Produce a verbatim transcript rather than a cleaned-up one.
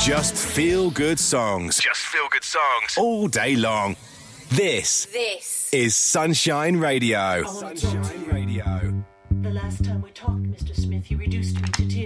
Just feel good songs. Just feel good songs. All day long. This. This. Is Sunshine Radio. Sunshine Radio. The last time we talked, Mister Smith, you reduced me to tears.